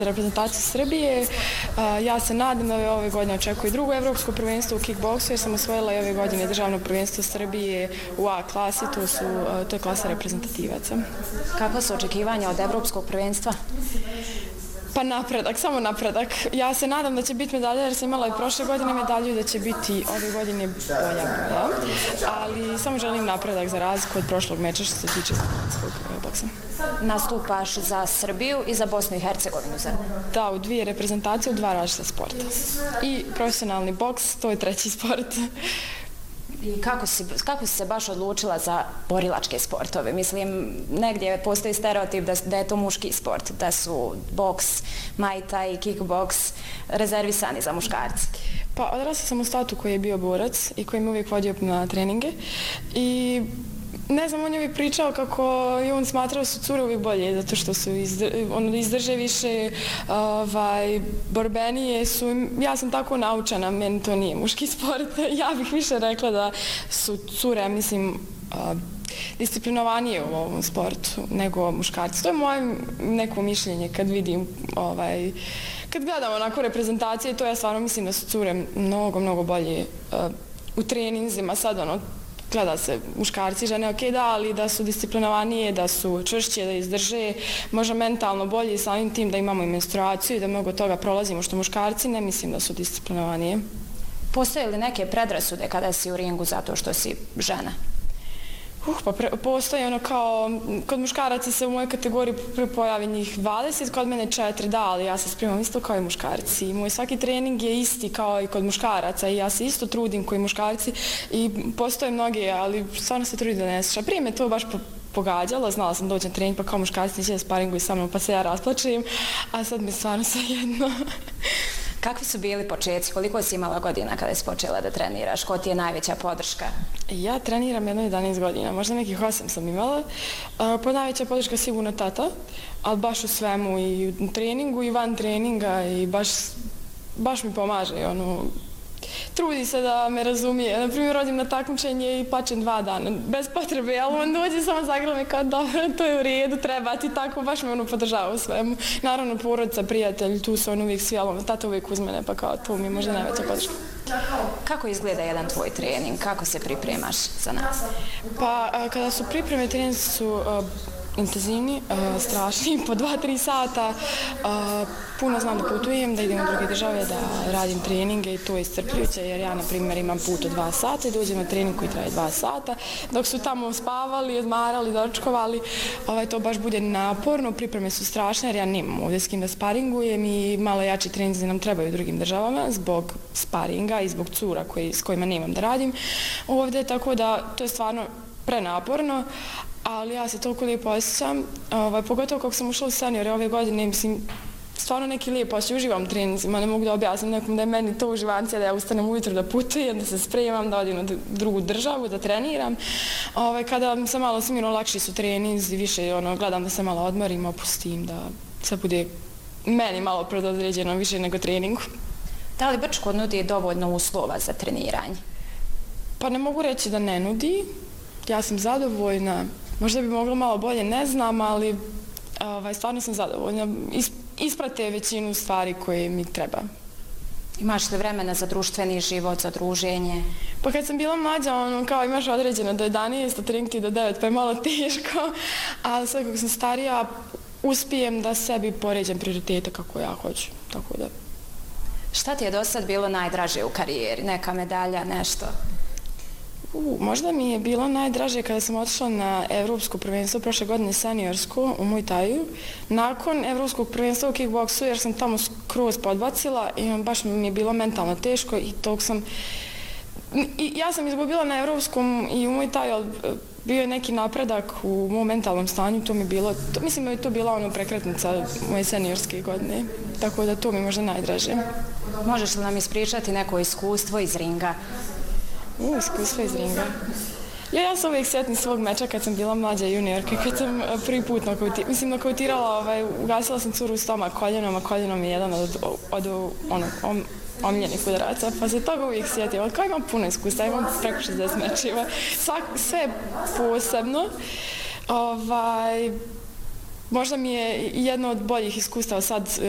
reprezentaciju Srbije. Ja se nadam da ove godine očekuje i drugo evropsko prvenstvo u kickboksu jer sam osvojila i ove godine državno prvenstvo Srbije u A klasi, to je klasa reprezentativaca. Kakva su očekivanja od evropskog prvenstva? Pa napredak, samo napredak. Ja se nadam da će biti medalja jer sam imala i prošle godine medalju i da će biti ove godine bolja, ali samo želim napredak za razliku od prošlog meča što se tiče svog boksa. Nastupaš za Srbiju i za Bosnu i Hercegovinu, zar? Da, u dvije reprezentacije, u dva različita sporta. I profesionalni boks, to je treći sport. I kako si se baš odlučila za borilačke sportove? Mislim, negdje postoji stereotip da je to muški sport, da su boks, muay thai i kickboks rezervisani za muškarci. Pa odrasla sam u statu koji je bio borac i koji me uvijek vodio na treninge i ne znam, on je uvijek pričao kako i on smatrao su cure uvijek bolje, zato što su izdrže više, borbenije su. Ja sam tako naučena, meni to nije muški sport. Ja bih više rekla da su cure, mislim, disciplinovanije u ovom sportu nego muškarci. To je moje neko mišljenje kad vidim, kad gledam onako reprezentacije, to ja stvarno mislim da su cure mnogo bolje u treninzima. Sad gleda se muškarci, žene, ok, da, ali da su disciplinovanije, da su čvršće, da izdrže, možda mentalno bolje i samim tim da imamo i menstruaciju i da mnogo toga prolazimo što muškarci, ne mislim da su disciplinovanije. Postoje li neke predrasude kada si u ringu zato što si žena? Pa postoji ono kao, kod muškaraca se u mojoj kategoriji pojavi njih 20, kod mene 4, da, ali ja se spremam isto kao i muškarci. Moj svaki trening je isti kao i kod muškaraca i ja se isto trudim kao i muškarci i postoje mnoge, ali stvarno se trudim da ne sluša. Prije me to baš pogađalo, znala sam doći na trening pa kao muškarci neće da sparinguju sa mnom pa se ja rasplačem, a sad mi stvarno svejedno. Kakvi su bili početci? Koliko si imala godina kada si počela da treniraš? Ko ti je najveća podrška? Ja treniram jedno 11 godina, možda nekih 8 sam imala. Najveća podrška sigurno tata, ali baš u svemu i u treningu i van treninga i baš mi pomaže. Trudi se da me razumije. Naprimjer, rodim na takmičenje i plačem 2 dana, bez potrebe, ali on dođe samo zagrla me kao dobro, to je u redu, treba ti tako, baš me podržava u svemu. Naravno, porodica, prijatelj, tu su uvijek svi, ali tata uvijek uz mene, pa kao to mi je možda najveća podrška. Kako izgleda jedan tvoj trening? Kako se pripremaš za nas? Pa, kada su pripreme, treninzi su intenzivni, strašni, po 2-3 sata. Puno znam da putujem, da idem u druge države, da radim treninge i to je iscrpljujuće jer ja, na primjer, imam put od 2 sata i dođem na trening koji traje 2 sata. Dok su tamo spavali, odmarali, dočkovali, to baš bude naporno. Pripreme su strašne jer ja nemam ovdje s kim da sparingujem i malo jači treninzi nam trebaju u drugim državama zbog sparinga i zbog cura s kojima nemam da radim ovdje, tako da to je stvarno prenaporno. Ali ja se toliko lijepo osjećam, pogotovo kako sam ušla u seniore ove godine, mislim, stvarno neki lijepo osjećam, uživam u treninzima, ne mogu da objasnim nekom da je meni to uživancija, da ja ustanem ujutro da putujem, da se spremam, da odim u drugu državu, da treniram. Kada sam malo smirno, lakši su treninzi, više gledam da se malo odmorim, opustim, da sve bude meni malo predodređeno više nego treningu. Da li Brčko nudi dovoljno uslova za treniranje? Pa ne mogu reći da ne nudi, ja sam zadovoljna. Možda bi mogla malo bolje, ne znam, ali stvarno sam zadovoljna. Isprate većinu stvari koje mi treba. Imaš li vremena za društveni život, za druženje? Pa kad sam bila mlađa, kao imaš određeno do 11, od 3 do 9, pa je malo teško, ali sve kako sam starija, uspijem da sebi poređam prioritete kako ja hoću, tako da. Šta ti je do sad bilo najdraže u karijeri? Neka medalja, nešto? Možda mi je bilo najdraže kada sam otišla na evropsko prvenstvo prošle godine seniorsko u Muay Thaju. Nakon evropskog prvenstva u kickboksu, jer sam tamo skroz podbacila i baš mi je bilo mentalno teško i ja sam izgubila na evropskom i u Muay Thaju, ali bio je neki napredak u mom mentalnom stanju, to mi je bilo, mislim da je to bila prekretnica moje seniorske godine, tako da to mi je možda najdraže. Možeš li nam ispričati neko iskustvo iz ringa? Iskustvo iz ringa. Ja se uvijek sjetim svog meča kad sam bila mlađa juniorka, kad sam prvi put nokautirala, ugasila sam curu u stomak koljenom, a koljenom je jedan od omiljenih udaraca, pa se toga uvijek sjetim. Kao imam puno iskustva, imam preko 60 mečeva, sve posebno. Možda mi je jedno od boljih iskustava sad